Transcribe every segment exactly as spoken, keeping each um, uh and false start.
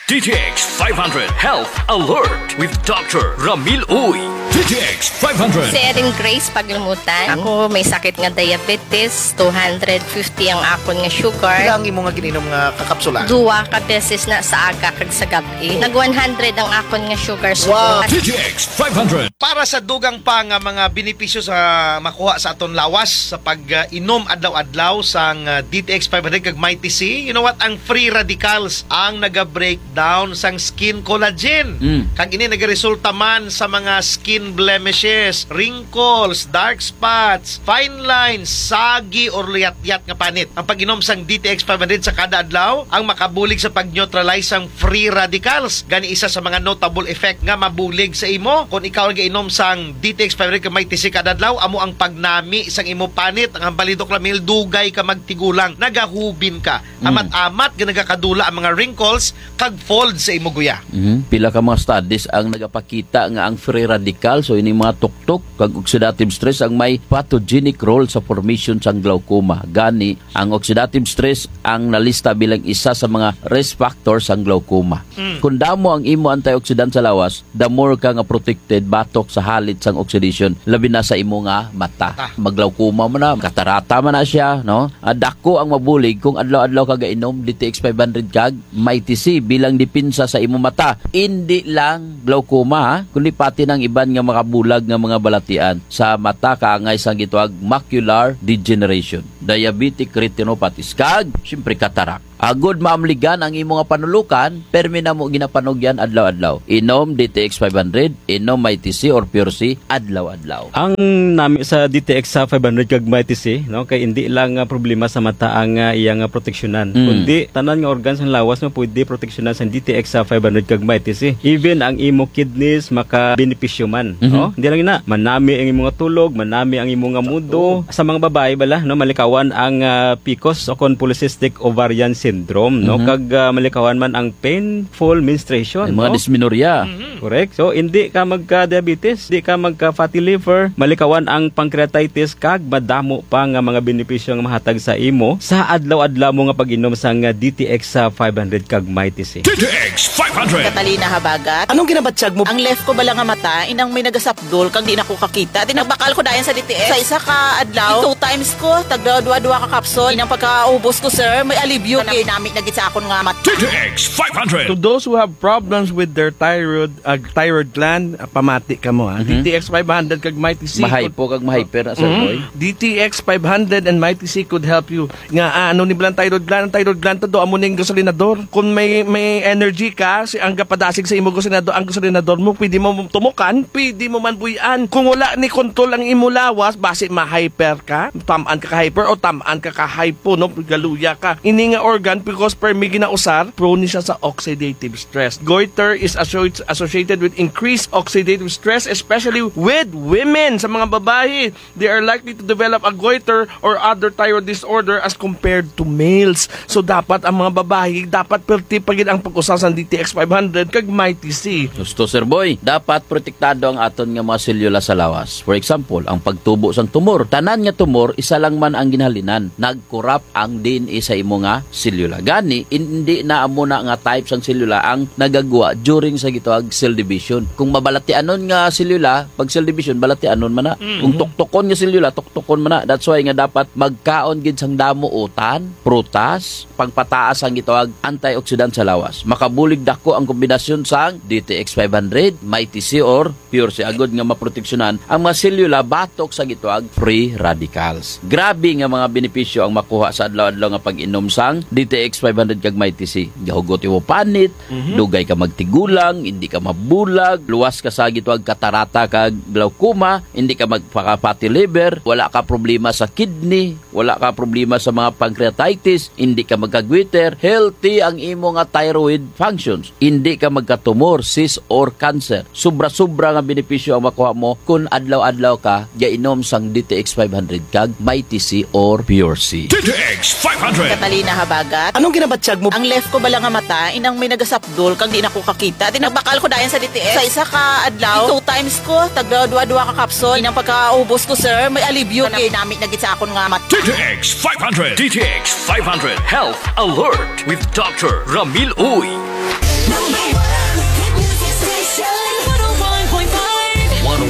D T X five hundred Health Alert with Doctor Ramil Uy. D T X five hundred. Si Erin Grace Paglimutan. Ako may sakit nga diabetes, two hundred fifty ang akon nga sugar. Ilang imo nga gininom nga kakapsula? Duwa ka beses na sa aga kag sa gabi. Nag one hundred ang akon nga sugar. Wow. D T X five hundred. Para sa dugang pa nga mga benepisyo sa makuha sa aton lawas sa pag-inom uh, adlaw-adlaw sang uh, D T X five hundred kag Mighty C, you know what, ang free radicals ang naga-breakdown sang skin collagen. Mm. Kag ini nagaresulta man sa mga skin blemishes, wrinkles, dark spots, fine lines, sagi or liyat-yat nga panit. Ang pag-inom sang D T X five hundred sa kada adlaw ang makabulig sa pag-neutralize sang free radicals. Gani isa sa mga notable effect nga mabulig sa imo kung ikaw ang inom sang D T X five hundred ka may tisi kada adlaw, amo ang pagnami sang imo panit. Ang balidok lamil dugay ka magtigulang, nagahubin ka. Amat-amat mm. nagakadula ang mga wrinkles kag fold sa imo guya. Mm-hmm. Pila ka mga studies ang nagapakita nga ang free radical, so ini mga tuktok kag oxidative stress ang may pathogenic role sa formation sang glaucoma. Gani ang oxidative stress ang nalista bilang isa sa mga risk factors sang glaucoma. Mm. Kung damo ang imo antioxidant sa lawas, the more ka nga protected batok sa halit sang oxidation, labi na sa imo nga mata. Ah. Maglaukoma mo na, katarata man na siya, no? Dako ang mabulig kung adlaw-adlaw ka gainom D T X five hundred kag Mighty C bilang dipinsa sa imo mata. Hindi lang glaucoma, ha? Kundi pati ng iban nga makabulag nga mga balatian sa mata kaangay sang gituag macular degeneration, diabetic retinopathy kag syempre katarak. Agod maamligan ang imo nga panulukan, permi na mo ginapanugyan adlaw-adlaw. Inom D T X five hundred, inom Mighty C or Pure C adlaw-adlaw. Ang nami sa D T X five hundred kag Mighty C, no, kay hindi lang uh, problema sa mata ang uh, iyang uh, proteksyonan. Mm. Kundi tanan nga organs ng lawas mo pwede proteksyonan sa D T X five hundred kag Mighty C. Even ang imo kidneys maka-benepisyo man, mm-hmm. no? Hindi lang ina, manami ang imo nga tulog, manami ang imo nga mudo. Sa mga babae bala, no, malikawan ang uh, P C O S o polycystic ovarian syndrome, no, mm-hmm. kag uh, malikawan man ang painful menstruation, ay, mga no? dysmenorrhea. Mm-hmm. Correct. So hindi ka magka-diabetes, hindi ka magka-fatty liver, malikawan ang pancreatitis kag madamo pa nga mga benepisyo nga mahatag sa imo sa adlaw-adlaw mo nga pag-inom sang uh, D T X five hundred kag Mighty C. D T X five hundred. Katalina Habagat. Anong ginabatsyag mo? Ang left ko bala nga mata, inang may nagasapdol kag di na ko kakita. Tinagbakal ko dayan sa D T X. Sa isa ka adlaw, two times ko, tagdua-dua ka kapsol. Inang pagkaubos ko, sir, may alibyo. Kay nami nagit sa akon nga mat. D T X five hundred. To those who have problems with their thyroid uh, thyroid gland, uh, pamati ka mo, ha? Mm-hmm. D T X five hundred kag Mighty C. Mahay po kag mahyper na sir boy. Mm-hmm. D T X five hundred and Mighty C could help you. Nga ah, ano ni bilang thyroid gland, thyroid gland to do amo ning gasolinador. Kung may may energy ka, si ang gapadasig sa imo gasolinador, ang gasolinador mo pwede mo tumukan, pwede mo man buyan. Kung wala ni kontrol ang imo lawas, base ma-hyper ka, tamaan ka ka-hyper o tamaan ka ka-hypo, no, galuya ka. Ini nga organ because per may ginausar, prone siya sa oxidative stress. Goiter is associated with increased oxidative stress, especially with women. Sa mga babae, they are likely to develop a goiter or other thyroid disorder as compared to males. So dapat ang mga babae, dapat perti pagin ang pag-usas ng D T X five hundred kag Mighty C. Gusto sir boy, dapat protektado ang aton nga mga selula sa lawas. For example, ang pagtubo sang tumor. Tanan nga tumor, isa lang man ang ginhalinan. Nagkurap ang D N A sa imo nga selula. Gani, hindi na amo na nga type sang selula ang nagagawa during sa gitawag cell division. Kung mabalatianon nga selula, pag cell division, balatianon man na. Mm-hmm. Kung tuktokon nga selula, tuktokon man na. That's why nga dapat magkaon gid sang damo utan, prutas, pangpataas ang gitawag antioxidant sa lawas. Makabulig dako ang kombinasyon sang D T X five hundred, Mighty C or Pure C agod nga maproteksyonan ang mga selula batok sa gitawag free radicals. Grabe nga mga benepisyo ang makuha sa adlaw-adlaw nga pag-inom sang D T X five hundred kag Mighty C. Gahugot mo panit, mm-hmm. dugay ka magtigulang, hindi ka mabulag, luwas ka sa gitawag katarata kag glaucoma, hindi ka magpaka-fatty liver, wala ka problema sa kidney, wala ka problema sa mga pancreatitis, hindi ka magkagwiter, healthy ang imo nga thyroid functions, hindi ka magkatumor, cyst or cancer. Sobra-sobra nga benepisyo ang makuha mo kung adlaw-adlaw ka gainom sang D T X five hundred kag Mighty C or Pure C. D T X five hundred. Katalina Habagat. Anong ginabatsyag mo? Ang left ko bala nga mata, inang may nagasapdol kag di na ko kakita. Tinagbakal ko dayan sa D T X. Sa isa ka adlaw, two times ko, tagdua-dua ka kapsol. Inang pagkaubos ko, sir, may alibyo. Kay nami nagit sa akon nga mat. D T X five hundred. D T X five hundred Health Alert with Doctor Ramil Uy.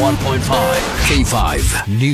one point five K five News.